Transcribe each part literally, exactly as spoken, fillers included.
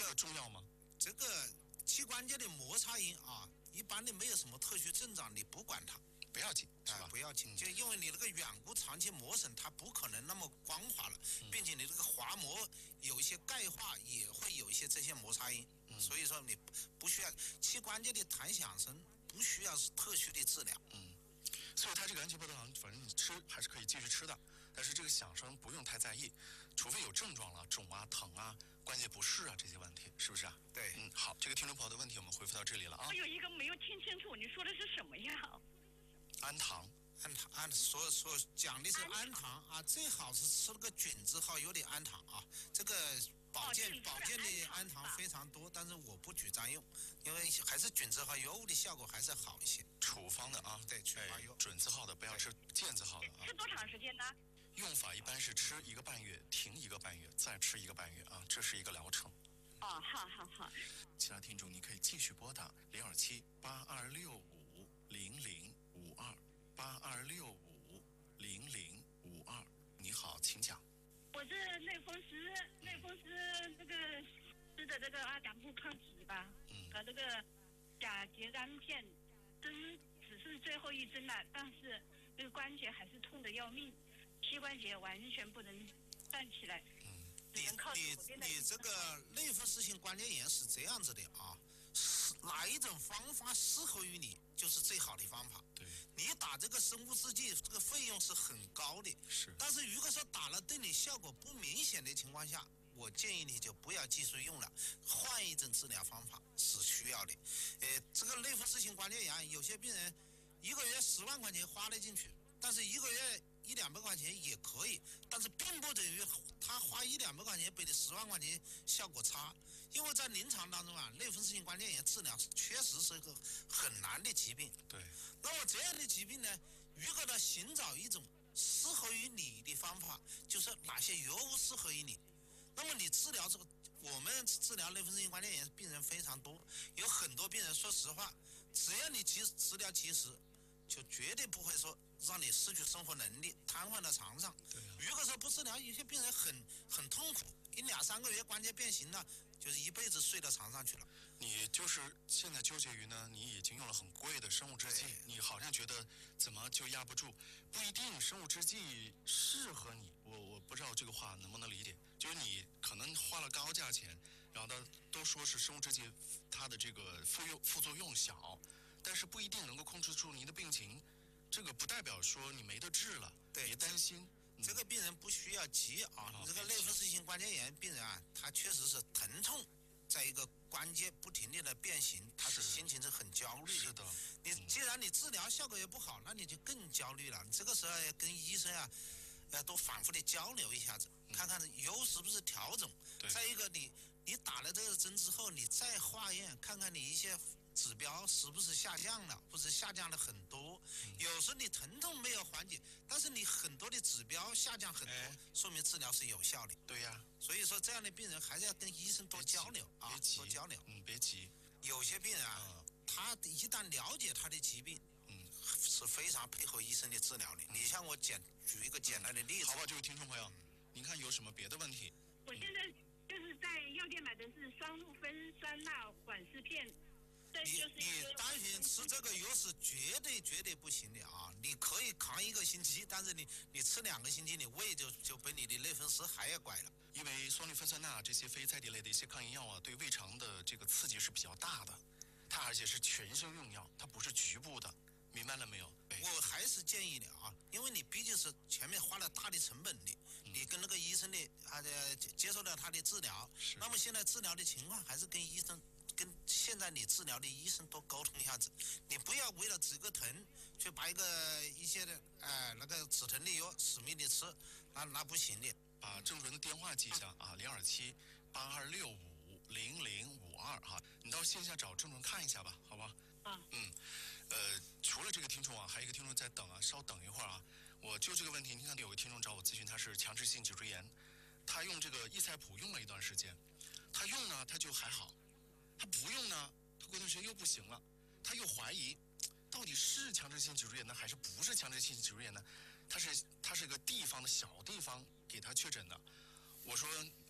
个重要吗？ 这个膝关节的摩擦音啊，一般的没有什么特殊症状，你不管它。 不要紧，是吧？ 不要紧，就因为你那个软骨长期磨损，它不可能那么光滑了， 嗯、 并且你这个滑膜有一些钙化，也会有一些这些摩擦音。嗯、所以说你不需要膝关节的弹响声，不需要特殊的治疗。 嗯，所以它这个安琪波特糖，反正你吃还是可以继续吃的，但是这个响声不用太在意，除非有症状了，肿啊、疼啊、关节不适啊这些问题，是不是啊？ 对， 嗯，好，这个听众朋友的问题我们回复到这里了啊。 我有一个没有听清楚，你说的是什么呀？ 氨糖。 氨糖，氨所所讲的是氨糖啊，最好是吃那个菌之后有点氨糖啊。这个保健、哦、保健的氨糖非常多，但是我不主张用，因为还是菌字号药物的效果还是好一些。 处方的啊， 对，处方药、 哎，准字号的，不要吃健字号的啊。 吃多长时间呢？ 用法一般是吃一个半月，停一个半月，再吃一个半月啊，这是一个疗程。 哦，好好好。 其他听众你可以继续拨打零二七八二六五零零五二。八二六五零零五二，你好，请讲。 我是类风湿，类风湿这个吃的这个阿达布抗体吧，嗯，和这个甲拮胺片，针只是最后一针了，但是这个关节还是痛得要命，膝关节完全不能站起来，嗯， 你你你这个类风湿性关节炎是这样子的啊，哪一种方法适合于你？就是最好的方法。 对， 你打这个生物制剂，这个费用是很高的。 是。但是如果说打了对你效果不明显的情况下，我建议你就不要继续用了，换一种治疗方法是需要的。呃，这个类风湿性关节炎，有些病人一个月十万块钱花得进去，但是一个月一两百块钱也可以，但是并不等于他花一两百块钱比你十万块钱效果差，因为在临床当中啊，类风湿性关节炎治疗确实是一个很难的疾病。 对。 那么这样的疾病呢，如果他寻找一种适合于你的方法，就是哪些药物适合于你，那么你治疗这个，我们治疗类风湿性关节炎病人非常多，有很多病人说实话，只要你及治疗及时，就绝对不会说让你失去生活能力，瘫痪在床上。 对啊。 如果说不治疗，有些病人很很痛苦，一两三个月关节变形了，就是一辈子睡到床上去了。 你就是现在纠结于呢，你已经用了很贵的生物制剂，你好像觉得怎么就压不住，不一定生物制剂适合你。我我不知道这个话能不能理解，就是你可能花了高价钱，然后呢都说是生物制剂，它的这个副用副作用小，但是不一定能够控制住您的病情。这个不代表说你没得治了， 对， 别担心。 这个病人不需要急啊， 嗯、 这个类风湿性关节炎病人啊，他确实是疼痛，在一个关节不停地的变形，他是心情是很焦虑的。 是的。 你既然你治疗效果也不好，那你就更焦虑了。你这个时候要跟医生啊，要多反复的交流一下子，嗯、看看药是不是调整。再一个你，你你打了这个针之后，你再化验，看看你一些指标是不是下降了，或者下降了很多。嗯、有时你疼痛没有缓解，但是你很多的指标下降很多，哎、说明治疗是有效的。 对呀。 所以说这样的病人还是要跟医生多交流啊，多交流。 嗯，别急。 有些病人啊，嗯、他一旦了解他的疾病，嗯，是非常配合医生的治疗的。嗯、你像我简举一个简单的例子。 好吧，这位听众朋友，您看有什么别的问题？ 我现在就是在药店买的是双氯芬酸钠缓释片。 你你单纯吃这个药是绝对绝对不行的啊！你可以扛一个星期，但是你你吃两个星期，你胃就就被你的类风湿还要拐了。 因为双氯芬酸钠这些非甾体类的一些抗炎药啊，对胃肠的这个刺激是比较大的，它而且是全身用药，它不是局部的，明白了没有？ 我还是建议的啊，因为你毕竟是前面花了大的成本的，嗯、你跟那个医生的啊接受了他的治疗，那么现在治疗的情况还是跟医生。跟现在你治疗的医生多沟通一下子，你不要为了止个疼，去把一个一些的哎、呃、那个止疼的药死命的吃，那那不行的。 把郑主任的电话记下啊，零二七八二六五零零五二哈，你到线下找郑主任看一下吧，好吧？ 啊， 嗯，呃，除了这个听众啊，还有一个听众在等啊，稍等一会儿啊，我就这个问题，你看有个听众找我咨询，他是强直性脊椎炎，他用这个益菜普用了一段时间，他用呢他就还好。他不用呢，他过段时间又不行了，他又怀疑，到底是强直性脊椎炎呢，还是不是强直性脊椎炎呢？他是他是个地方的小地方给他确诊的。我说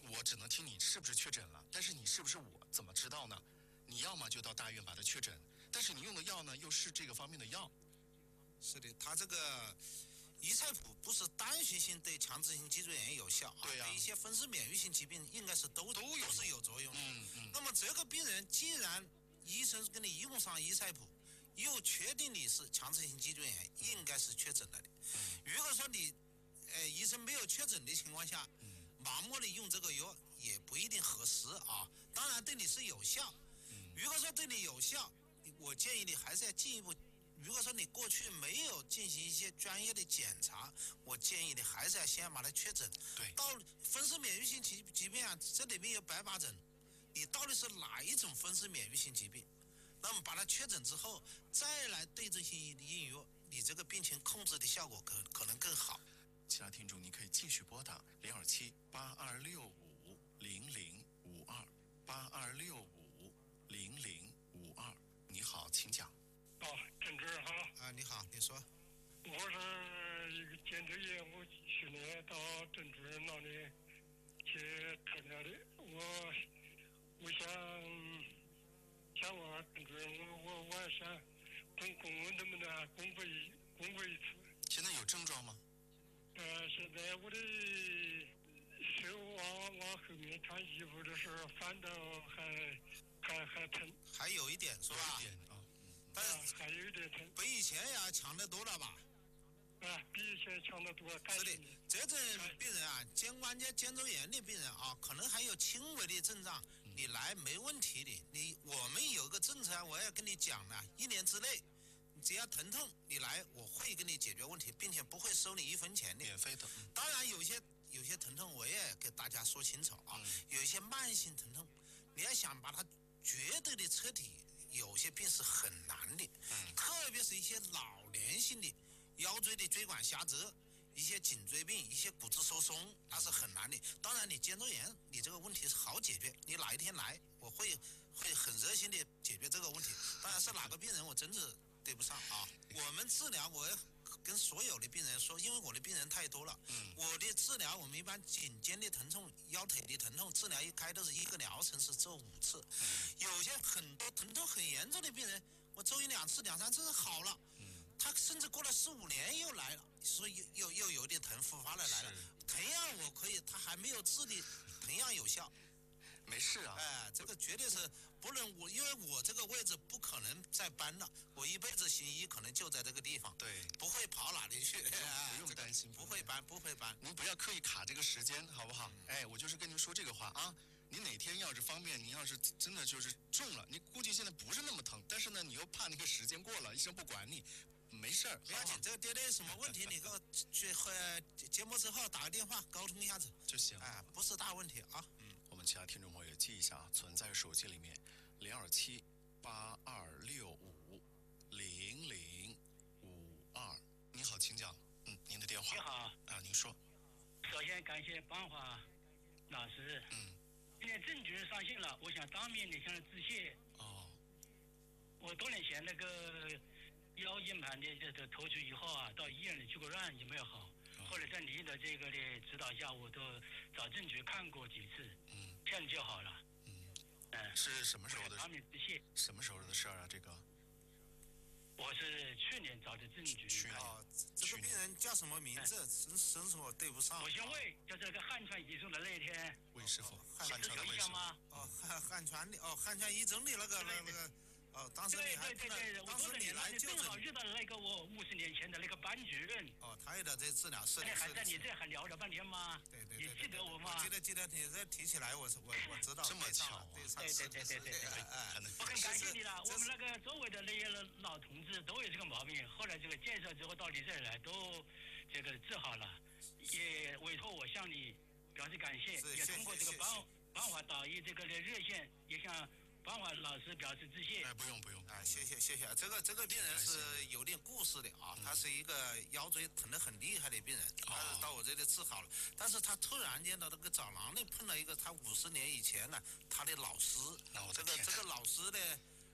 我只能听你是不是确诊了，但是你是不是我怎么知道呢？你要么就到大医院把它确诊，但是你用的药呢又是这个方面的药。 是的，它这个胰菜谱不是单循性对强直性脊椎炎有效， 对呀、 啊，对一些风湿免疫性疾病应该是都都有都是有作用的。 嗯嗯。 那么这个病人既然医生给你用上胰菜谱，又确定你是强直性脊椎炎，应该是确诊了的。 嗯、 如果说你呃医生没有确诊的情况下， 嗯、 盲目的用这个药也不一定合适啊。当然对你是有效， 嗯、 如果说对你有效，我建议你还是要进一步。如果说你过去没有进行一些专业的检查，我建议你还是要先把它确诊。 对。 到风湿免疫性疾疾病啊，这里面有百把诊，你到底是哪一种风湿免疫性疾病？那么把它确诊之后，再来对症性的应用，你这个病情控制的效果可可能更好。 其他听众你可以继续拨打零二七八二六五零零五二八二六五零零五二。你好，请讲。 哦，郑主任好。 啊，你好，你说。 我是一个肩周炎，我去年到郑主任那里去治疗的。我我想想问郑主任，我我我还想公公能不能公布一公布一次？ 现在有症状吗？ 呃，现在我的手往往后面穿衣服的时候，反倒还还还疼， 还有一点是吧？ 有一点啊。 但是还有一点疼， 比以前要强得多了吧？ 啊，比以前强得多。 是的，这种病人啊，肩关节肩周炎的病人啊，可能还有轻微的症状，你来没问题的。你我们有个政策，我要跟你讲了，一年之内，你只要疼痛，你来我会给你解决问题，并且不会收你一分钱的， 免费的。嗯、 当然有些有些疼痛我也给大家说清楚啊，嗯、有一些慢性疼痛，你要想把它绝对的彻底。有些病是很难的， 嗯、 特别是一些老年性的腰椎的椎管狭窄、一些颈椎病、一些骨质疏松，那是很难的。当然，你肩周炎，你这个问题是好解决，你哪一天来，我会会很热心的解决这个问题。当然是哪个病人，我真是对不上啊。我们治疗，我跟所有的病人说，因为我的病人太多了， 嗯、 我的治疗，我们一般颈肩的疼痛、腰腿的疼痛，治疗一开都是一个疗程是做五次， 嗯、 有些很多疼痛很严重的病人，我周一两次、两三次好了， 嗯、 他甚至过了四五年又来了，所以又又又有点疼复发了来了，同样我可以，他还没有治的，同样有效。 没事啊， 哎，这个绝对是不能我，因为我这个位置不可能再搬了，我一辈子行医可能就在这个地方， 对， 不会跑哪里去， 不用, 不用担心， 不会搬，不会搬。 您不要刻意卡这个时间，好不好？嗯、哎，我就是跟您说这个话啊。你哪天要是方便，你要是真的就是中了，你估计现在不是那么疼，但是呢，你又怕那个时间过了，医生不管你，没事儿， 不要紧。这个爹爹什么问题，你给我去和节目之后打个电话沟通一下子就行。 哎，不是大问题啊。嗯， 我们其他听众朋友也记一下啊，存在手机里面零二七八二六五零零五二。你好，请讲。嗯，您的电话。 你好。 啊，您说。 首先感谢邦华老师。 嗯。 今天郑主任上线了，我想当面的向他致谢。 哦。 我多年前那个腰间盘的这个头局以后啊，到医院里去过院也没有好。哦、后来在您的这个的指导下，我都找郑主任看过几次。 嗯。 现在就好了。 嗯。 嗯。 是什么时候的？ 当面致谢。 什么时候的事儿啊？这个。 我是去年找的郑主任。 去年。 哦，这个病人叫什么名字？真真是我对不上。 我姓魏，就是那个汉川移送的那一天。 魏师傅， 汉川的魏师傅。 哦，汉汉川的，哦，汉川一中的那个那那个，哦，当时你还对对对对， 当时你来就正好遇到了那个我五十年前的那个班主任。 哦，他也在这治疗室里。 还在你这还聊了半天吗？ 对对对。 你记得我吗？ 记得记得，你这提起来，我我我知道。 这么巧。 对对对对对对。 哎， 我很感谢你了。我们那个周围的那些老同志都有这个毛病，后来这个建设之后到你这里来都这个治好了，也委托我向你表示感谢，也通过这个邦邦华导医这个的热线，也向邦华老师表示致谢。 哎，不用不用， 啊，谢谢谢谢。这个这个病人是有点故事的啊，他是一个腰椎疼得很厉害的病人，他是到我这里治好了，但是他突然间到那个走廊里碰到一个他五十年以前呢他的老师，这个这个老师呢，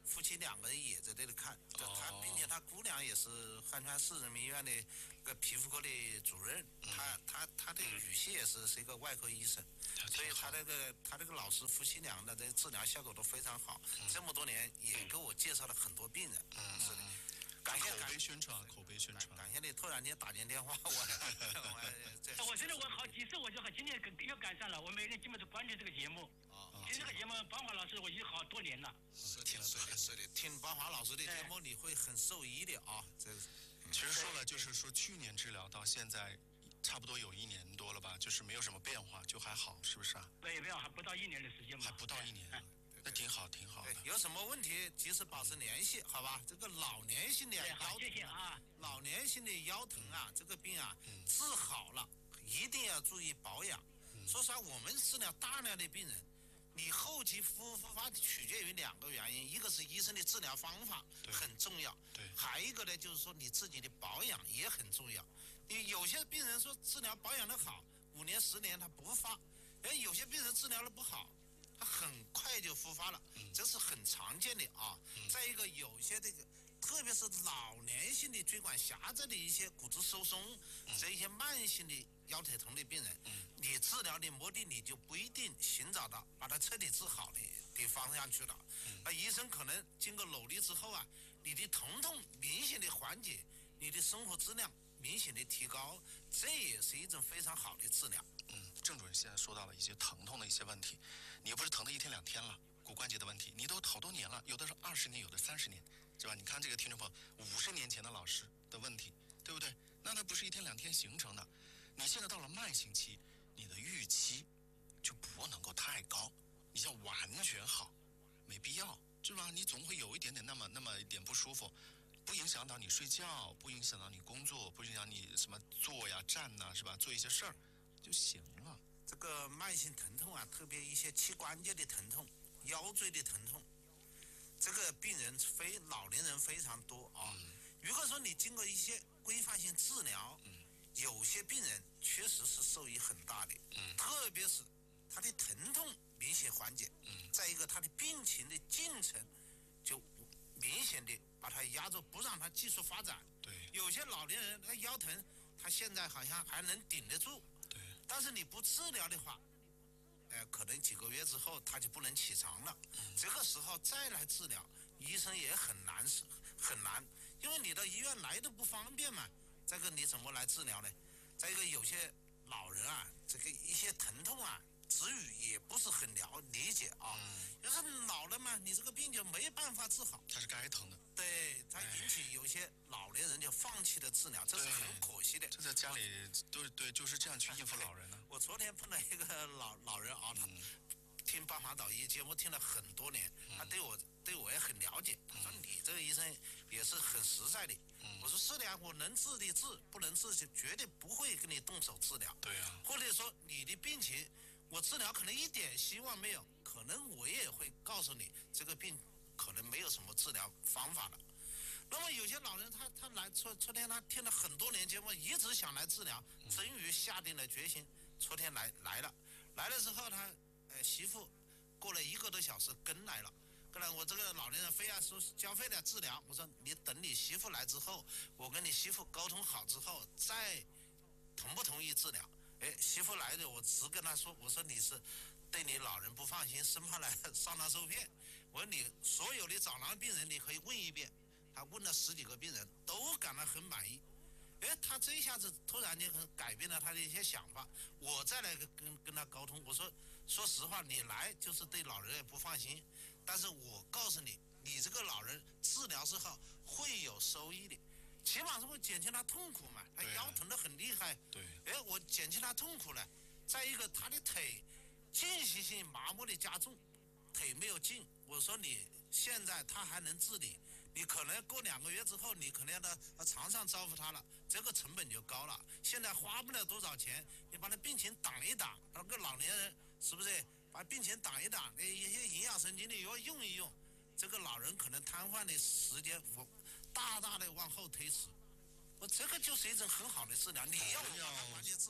夫妻两个人也在这里看，就他并且他姑娘也是汉川市人民医院的个皮肤科的主任，他他他的女婿也是是一个外科医生，所以他那个他这个老师夫妻俩的这治疗效果都非常好，这么多年也给我介绍了很多病人，是的。感谢口碑宣传，口碑宣传。 感谢你突然间打进电话，我我我真的我好几次我就今天又赶上了，我每天基本是关注这个节目。听这个节目，邦华老师我已经好多年了。 是的，是的，是的，听邦华老师的节目你会很受益的啊。这其实说了就是说，去年治疗到现在，差不多有一年多了吧，就是没有什么变化，就还好，是不是啊？ 没有变化，还不到一年的时间嘛。 还不到一年。那挺好，挺好的。 有什么问题及时保持联系，好吧？这个老年性的腰疼， 谢谢啊。 老年性的腰疼啊，这个病啊，治好了一定要注意保养。说实话，我们治疗大量的病人，你后期复复发取决于两个原因，一个是医生的治疗方法很重要， 对， 还有一个呢就是说你自己的保养也很重要。你有些病人说治疗保养的好，五年十年他不发，哎，有些病人治疗的不好。它很快就复发了，这是很常见的啊。再一个，有些这个，特别是老年性的椎管狭窄的一些骨质疏松，这一些慢性的腰腿疼的病人，你治疗的目的你就不一定寻找到把它彻底治好的的方向去了。那医生可能经过努力之后啊，你的疼痛明显的缓解，你的生活质量明显的提高，这也是一种非常好的治疗。 嗯，郑主任现在说到了一些疼痛的一些问题，你又不是疼的一天两天了，骨关节的问题，你都好多年了，有的是二十年，有的三十年，是吧？你看这个听众朋友，五十年前的老师的问题，对不对？那它不是一天两天形成的，你现在到了慢性期，你的预期就不能够太高，你像完全好，没必要，是吧？你总会有一点点那么那么一点不舒服。不影响到你睡觉，不影响到你工作，不影响你什么坐呀站呐，是吧？做一些事儿就行了。 这个慢性疼痛啊，特别一些膝关节的疼痛、腰椎的疼痛，这个病人非老年人非常多啊。嗯、如果说你经过一些规范性治疗，嗯、有些病人确实是受益很大的，嗯、特别是他的疼痛明显缓解，嗯、再一个他的病情的进程就明显的把它压住，不让它继续发展。 对， 有些老年人他腰疼，他现在好像还能顶得住。 对， 但是你不治疗的话，呃，可能几个月之后他就不能起床了。嗯、这个时候再来治疗，医生也很难，很难，因为你到医院来的不方便嘛。这个你怎么来治疗呢？再一个，有些老人啊，这个一些疼痛啊，治愈也不是很了理解啊。要是老了嘛，你这个病就没办法治好。 它是该疼的。 对，它引起有些老年人就放弃了治疗，这是很可惜的。 这在家里对对，就是这样去应付老人呢。 我昨天碰到一个老老人啊，他听邦华导医节目听了很多年，他对我对我也很了解。他说你这个医生也是很实在的。我说是的呀，我能治的治，不能治就绝对不会跟你动手治疗。 对呀。 或者说你的病情，我治疗可能一点希望没有，可能我也会告诉你这个病可能没有什么治疗方法了。那么有些老人他他来昨昨天他听了很多年节目，一直想来治疗，终于下定了决心，昨天来来了，来了之后他呃媳妇过了一个多小时跟来了，跟来我这个老年人非要说交费的治疗，我说你等你媳妇来之后，我跟你媳妇沟通好之后再同不同意治疗。哎，媳妇来的我只跟他说，我说你是对你老人不放心，生怕来上当受骗。我说你所有的找囊病人你可以问一遍，他问了十几个病人都感到很满意。哎，他这一下子突然间改变了他的一些想法，我再来跟跟他沟通，我说说实话，你来就是对老人也不放心，但是我告诉你，你这个老人治疗之后会有收益的。起码是会减轻他痛苦嘛，他腰疼得很厉害。 对。 哎，我减轻他痛苦了。再一个，他的腿间歇性麻木的加重，腿没有劲。我说你现在他还能自理，你可能过两个月之后，你可能要到床上照顾他了，这个成本就高了。现在花不了多少钱，你把他病情挡一挡，那个老年人是不是把病情挡一挡？一些营养神经的药用一用，这个老人可能瘫痪的时间我。大大的往后推迟，我这个就是一种很好的治疗。你要把它完全治好，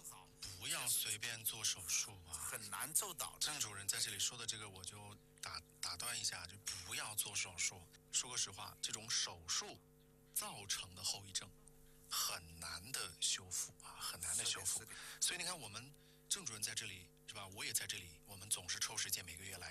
不要随便做手术啊， 很难做到的。 郑主任在这里说的这个，我就打打断一下，就不要做手术。说个实话，这种手术造成的后遗症很难的修复啊，很难的修复。所以你看，我们郑主任在这里是吧？我也在这里，我们总是抽时间每个月来